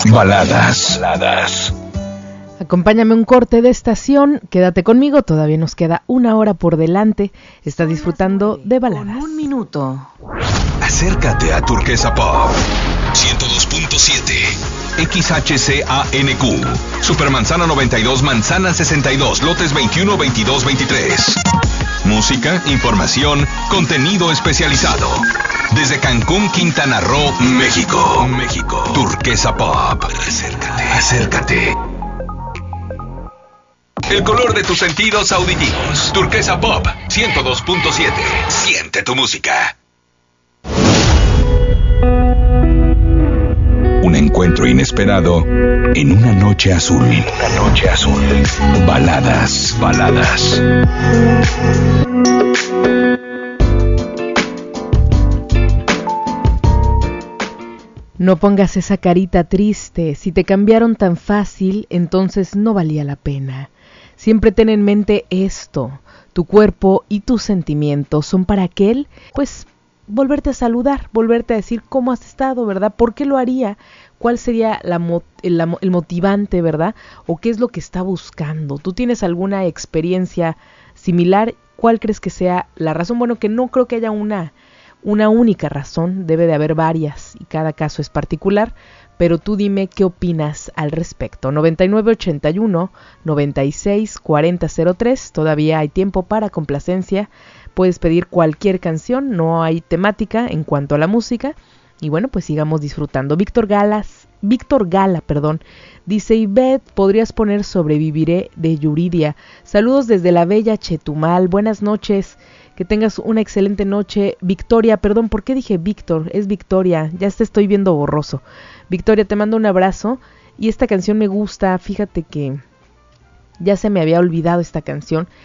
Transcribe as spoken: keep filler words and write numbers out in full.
Baladas. Baladas. Acompáñame un corte de estación, quédate conmigo, todavía nos queda una hora por delante. Estás disfrutando de baladas. Con un minuto. Acércate a Turquesa Pop ciento dos punto siete X H C A N Q Supermanzana noventa y dos, Manzana sesenta y dos, lotes veintiuno, veintidós, veintitrés. Música, información, contenido especializado. Desde Cancún, Quintana Roo, México. México. Turquesa Pop. Acércate. Acércate. El color de tus sentidos auditivos. Turquesa Pop ciento dos punto siete. Siente tu música. Un encuentro inesperado en una noche azul. En una noche azul. Baladas, baladas. No pongas esa carita triste. Si te cambiaron tan fácil, entonces no valía la pena. Siempre ten en mente esto. Tu cuerpo y tus sentimientos son para aquel, pues, volverte a saludar, volverte a decir cómo has estado, ¿verdad? ¿Por qué lo haría? ¿Cuál sería la, el, la, el motivante, verdad? ¿O qué es lo que está buscando? ¿Tú tienes alguna experiencia similar? ¿Cuál crees que sea la razón? Bueno, que no creo que haya una, una única razón, debe de haber varias y cada caso es particular, pero tú dime qué opinas al respecto. noventa y nueve ochenta y uno, noventa y seis, cuarenta cero tres, todavía hay tiempo para complacencia. Puedes pedir cualquier canción, no hay temática en cuanto a la música. Y bueno, pues sigamos disfrutando. Víctor Galas, Víctor Gala, perdón, dice: Ivette, ¿podrías poner Sobreviviré de Yuridia? Saludos desde la bella Chetumal, buenas noches, que tengas una excelente noche. Victoria, perdón, ¿por qué dije Víctor? Es Victoria, ya te estoy viendo borroso. Victoria, te mando un abrazo, y esta canción me gusta, fíjate que ya se me había olvidado esta canción.